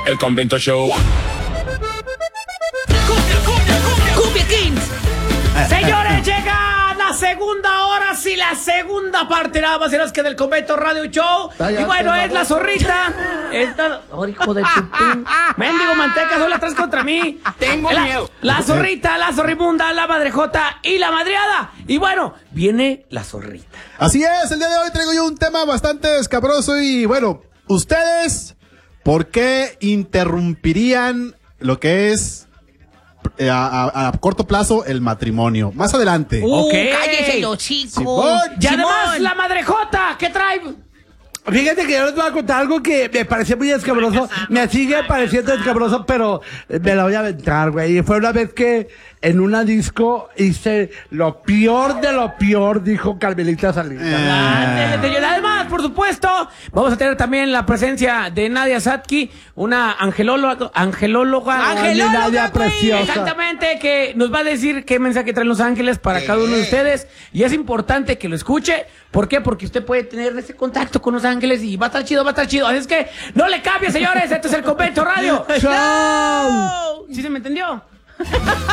El Convento Show. ¡Cumbia Kings! Señores, llega la segunda hora, sí, la segunda parte nada más y nada más que del Convento Radio Show. Y bueno, es la zorrita. Oh, hijo de tu mendigo manteca, solo la traes contra mí. Tengo miedo. La zorrita, la zorrimunda, la madrejota y la madreada. Y bueno, viene la zorrita. Así es, el día de hoy traigo yo un tema bastante escabroso y bueno, ustedes, ¿por qué interrumpirían lo que es a corto plazo el matrimonio? Más adelante. Ok. Cállese los chicos. Simón. Y además, la madrejota, ¿qué trae? Fíjate que yo les voy a contar algo que me pareció muy escabroso. Me sigue pareciendo escabroso, pero me la voy a aventar, güey. Fue una vez que en una disco hice lo peor de lo peor, dijo Carmelita Salinas. Y además, por supuesto, vamos a tener también la presencia de Nadia Satki, una angelóloga, Nadia preciosa. exactamente, que nos va a decir qué mensaje traen los ángeles para cada uno de ustedes. Y es importante que lo escuche. ¿Por qué? Porque usted puede tener ese contacto con los ángeles y va a estar chido, va a estar chido. Así es que no le cambie, señores. Esto es el Convento Radio. ¡Chao! ¿Sí se me entendió?